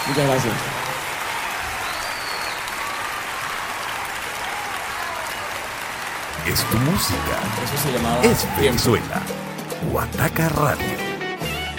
Muchas gracias. Es tu música. Eso se llamaba Es Tiempo. Venezuela. Guataca Radio.